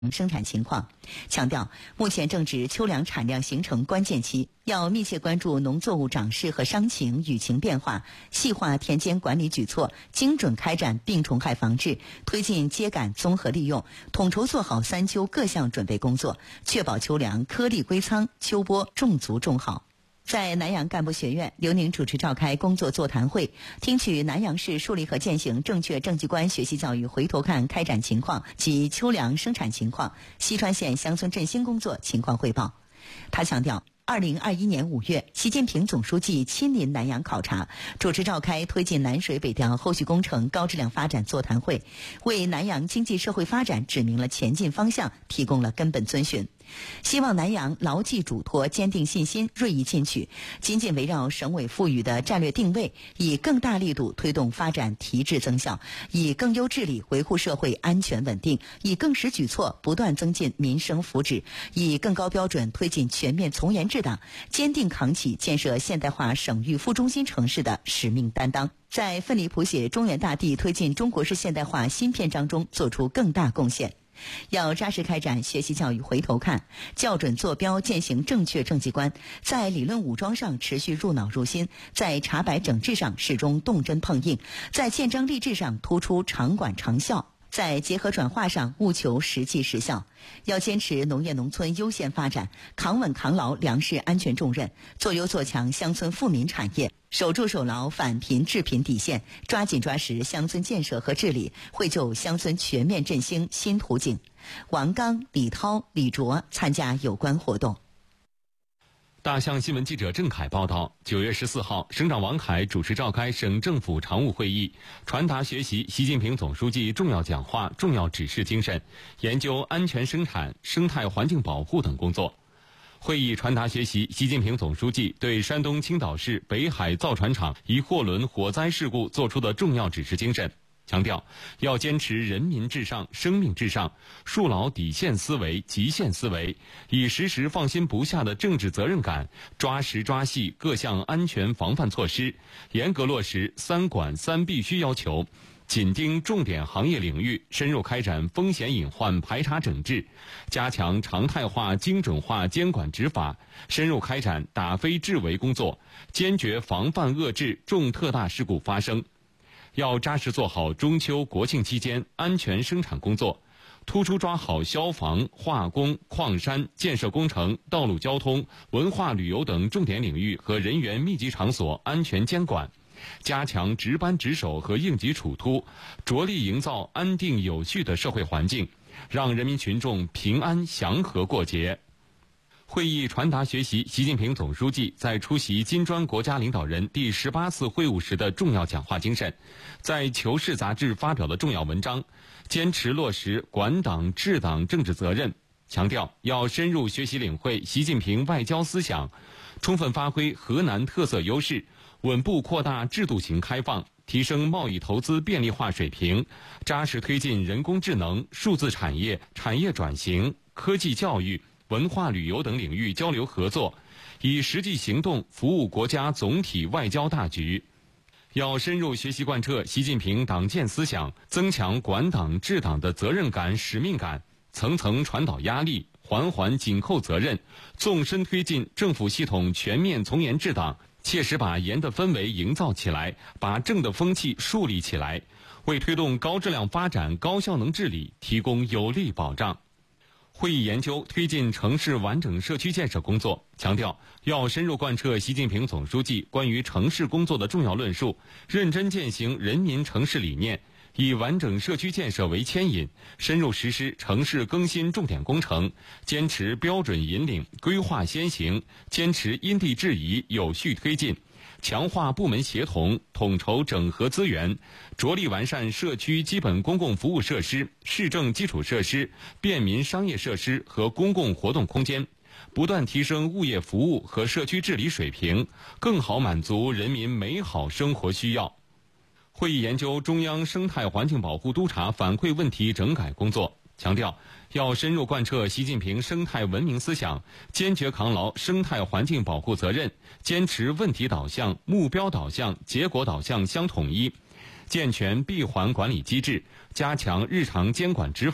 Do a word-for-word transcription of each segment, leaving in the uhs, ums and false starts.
生产情况，强调目前正值秋粮产量形成关键期，要密切关注农作物长势和商情雨情变化，细化田间管理举措，精准开展病虫害防治，推进秸秆综合利用，统筹做好三秋各项准备工作，确保秋粮颗粒归仓，秋播种足种好。在南阳干部学院，刘宁主持召开工作座谈会，听取南阳市树立和践行正确政绩观学习教育回头看开展情况及秋粮生产情况、西川县乡村振兴工作情况汇报。他强调，二零二一年五月，习近平总书记亲临南阳考察，主持召开推进南水北调后续工程高质量发展座谈会，为南阳经济社会发展指明了前进方向，提供了根本遵循。希望南阳牢记嘱托，坚定信心，锐意进取，紧紧围绕省委赋予的战略定位，以更大力度推动发展提质增效，以更优治理维护社会安全稳定，以更实举措不断增进民生福祉，以更高标准推进全面从严治党，坚定扛起建设现代化省域副中心城市的使命担当，在奋力谱写中原大地推进中国式现代化新篇章中做出更大贡献。要扎实开展学习教育回头看，校准坐标，践行正确政绩观，在理论武装上持续入脑入心，在查白整治上始终动真碰硬，在建章立制上突出长管长效，在结合转化上务求实际实效。要坚持农业农村优先发展，扛稳扛牢粮食安全重任，做优做强乡村富民产业，守住守牢反贫治贫底线，抓紧抓实乡村建设和治理，绘就乡村全面振兴新图景。王刚、李涛、李卓参加有关活动。 大象新闻记者郑凯报道，九月十四号，省长王凯主持召开省政府常务会议，传达学习习近平总书记重要讲话、重要指示精神，研究安全生产、生态环境保护等工作。会议传达学习习近平总书记对山东青岛市北海造船厂一货轮火灾事故作出的重要指示精神，强调要坚持人民至上、生命至上，树牢底线思维、极限思维，以时时放心不下的政治责任感，抓实抓细各项安全防范措施，严格落实三管三必须要求，紧盯重点行业领域，深入开展风险隐患排查整治，加强常态化精准化监管执法，深入开展打非治为工作，坚决防范遏制重特大事故发生。要扎实做好中秋国庆期间安全生产工作，突出抓好消防、化工、矿山、建设工程、道路交通、文化旅游等重点领域和人员密集场所安全监管，加强值班值守和应急处突，着力营造安定有序的社会环境，让人民群众平安祥和过节。会议传达学习习近平总书记在出席金砖国家领导人第十八次会晤时的重要讲话精神，在《求是》杂志发表的重要文章，坚持落实管党治党政治责任，强调要深入学习领会习近平外交思想，充分发挥河南特色优势，稳步扩大制度型开放，提升贸易投资便利化水平，扎实推进人工智能、数字产业、产业转型、科技教育、文化旅游等领域交流合作，以实际行动服务国家总体外交大局。要深入学习贯彻习近平党建思想，增强管党治党的责任感、使命感，层层传导压力，环环紧扣责任，纵深推进政府系统全面从严治党，切实把严的氛围营造起来，把正的风气树立起来，为推动高质量发展、高效能治理提供有力保障。会议研究推进城市完整社区建设工作，强调要深入贯彻习近平总书记关于城市工作的重要论述，认真践行人民城市理念，以完整社区建设为牵引，深入实施城市更新重点工程，坚持标准引领、规划先行，坚持因地制宜、有序推进，强化部门协同，统筹整合资源，着力完善社区基本公共服务设施、市政基础设施、便民商业设施和公共活动空间，不断提升物业服务和社区治理水平，更好满足人民美好生活需要。会议研究中央生态环境保护督察反馈问题整改工作，强调要深入贯彻习近平生态文明思想，坚决扛牢生态环境保护责任，坚持问题导向、目标导向、结果导向相统一，健全闭环管理机制，加强日常监管执法，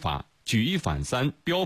举一反三，标